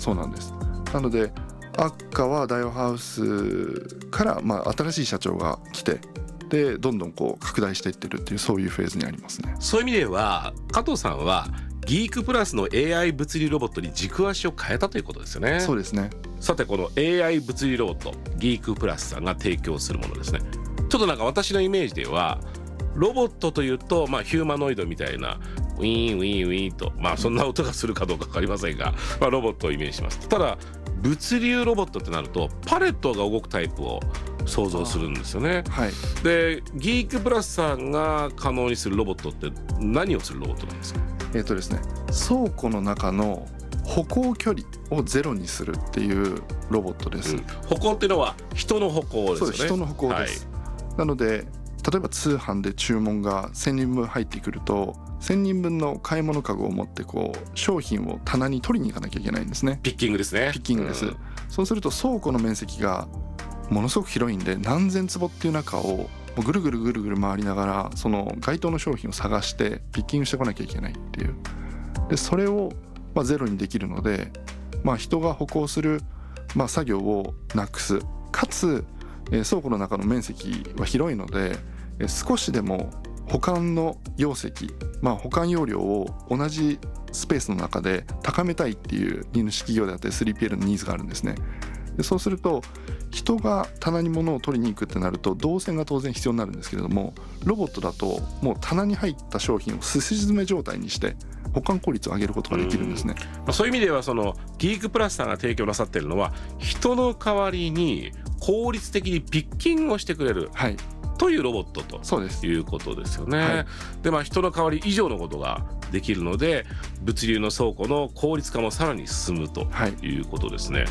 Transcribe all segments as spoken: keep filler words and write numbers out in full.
そうなんです。なのでアッカはダイワハウスから、まあ、新しい社長が来て、でどんどんこう拡大していってるっていう、そういうフェーズにありますね。 そういう意味では加藤さんはギークプラスの エーアイ 物理ロボットに軸足を変えたということですよね。 そうですね。 さてこの エーアイ 物理ロボット、ギークプラスさんが提供するものですね。ちょっとなんか私のイメージではロボットというと、まあ、ヒューマノイドみたいなウィーンウィーンウィーンと、まあそんな音がするかどうか分かりませんが、まあ、ロボットをイメージします。ただ物流ロボットってなるとパレットが動くタイプを想像するんですよね。 はい、でギークプラスさんが可能にするロボットって何をするロボットなんですか？ えっとですね、倉庫の中の歩行距離をゼロにするっていうロボットです、うん、 歩行っていうのは人の歩行ですよね。 そうです、人の歩行です、はい、なので例えば通販で注文がせんにんぶん入ってくると、せんにんぶんの買い物かごを持ってこう商品を棚に取りに行かなきゃいけないんですね。 ピッキングですね。 ピッキングです、うん、そうすると倉庫の面積がものすごく広いんで、何千坪っていう中をぐるぐるぐるぐる回りながらその該当の商品を探してピッキングしてこなきゃいけないっていう。でそれをまあゼロにできるので、まあ、人が歩行するまあ作業をなくす、かつえ倉庫の中の面積は広いのでえ少しでも保管の容積、まあ、保管容量を同じスペースの中で高めたいっていう荷主企業であったり スリーピーエル のニーズがあるんですね。でそうすると人が棚に物を取りに行くってなると動線が当然必要になるんですけれども、ロボットだともう棚に入った商品をすし詰め状態にして保管効率を上げることができるんですね。 うん、そういう意味ではそのギークプラスさんが提供なさっているのは人の代わりに効率的にピッキングをしてくれる、はい、というロボットということですよね。はい、でまあ人の代わり以上のことができるので物流の倉庫の効率化もさらに進むということですね。はい、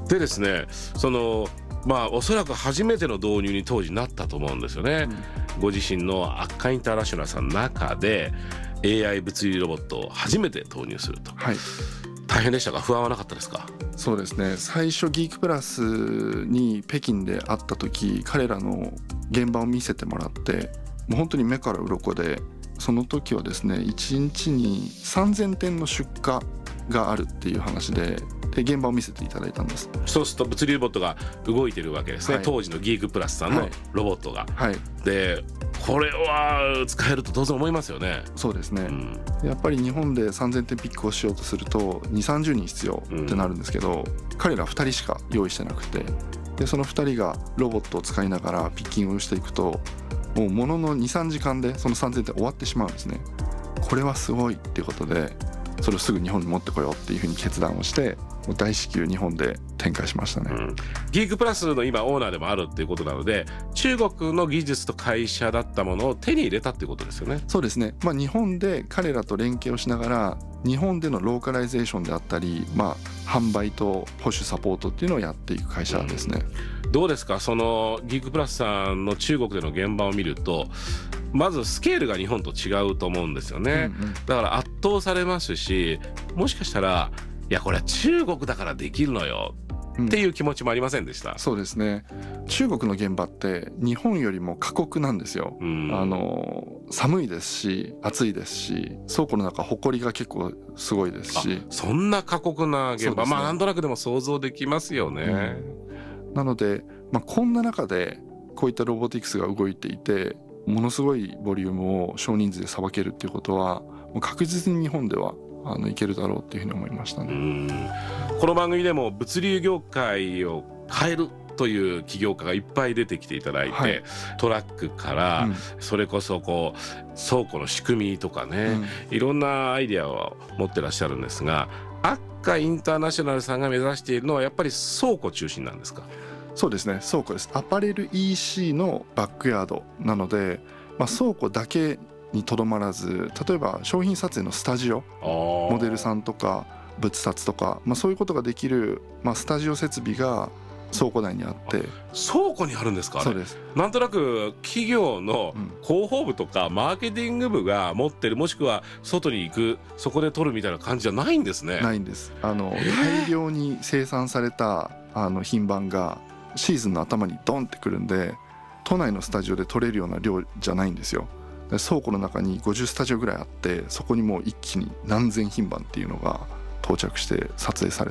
でですね、そのまあおそらく初めての導入に当時なったと思うんですよね。うん、ご自身のアッカインターナショナルさんの中で エーアイ 物流ロボットを初めて投入すると。はい、大変でしたか？不安はなかったですか？ そうですね、最初ギークプラスに北京で会った時、彼らの現場を見せてもらってもう本当に目から鱗で、その時はですねいちにちにさんぜんてんの出荷があるっていう話で、で現場を見せていただいたんです。 そうすると物流ロボットが動いてるわけですね。はい、当時のギークプラスさんのロボットが、はいはい、でこれは使えると当然思いますよね。 そうですね、うん、やっぱり日本でさんぜんてんピックをしようとするとにじゅう、さんじゅうにん必要ってなるんですけど、うん、彼らふたりしか用意してなくて、でそのふたりがロボットを使いながらピッキングをしていくともうものの にさんじかんでそのさんぜんてん終わってしまうんですね。これはすごいっていうことでそれをすぐ日本に持ってこようっていうふうに決断をしてもう大至急日本で展開しましたね。うん、 ギークプラスの今オーナーでもあるっていうことなので中国の技術と会社だったものを手に入れたっていうことですよね。 そうですね、まあ、日本で彼らと連携をしながら日本でのローカライゼーションであったり、まあ、販売と保守サポートっていうのをやっていく会社ですね。 うん、どうですか、そのギークプラスさんの中国での現場を見るとまずスケールが日本と違うと思うんですよね。うんうん、だから圧倒されますし、もしかしたらいやこれは中国だからできるのよっていう気持ちもありませんでした？ うん、そうですね、中国の現場って日本よりも過酷なんですよ。うん、あの寒いですし暑いですし倉庫の中埃が結構すごいですし。 そんな過酷な現場、ね、まあなんとなくでも想像できますよね。 うん、なので、まあ、こんな中でこういったロボティクスが動いていてものすごいボリュームを少人数でさばけるっていうことはもう確実に日本ではあのいけるだろうっていうふうに思いましたね。うん、 この番組でも物流業界を変えるという起業家がいっぱい出てきていただいて、はい、トラックから、うん、それこそこう倉庫の仕組みとかね、うん、いろんなアイデアを持ってらっしゃるんですが、アッカインターナショナルさんが目指しているのはやっぱり倉庫中心なんですか？ そうですね、倉庫です。アパレル イーシー のバックヤードなので、まあ、倉庫だけにとどまらず例えば商品撮影のスタジオモデルさんとか物撮とか、まあ、そういうことができる、まあ、スタジオ設備が倉庫内にあって。 倉庫にあるんですか？ そうです。 なんとなく企業の広報部とかマーケティング部が持ってる、もしくは外に行くそこで撮るみたいな感じじゃないんですね。 ないんです。あの大量に生産されたあの品番がシーズンの頭にドンってくるんで都内のスタジオで撮れるような量じゃないんですよ。倉庫の中にごじゅうスタジオぐらいあってそこにもう一気に何千品番っていうのが到着して撮影され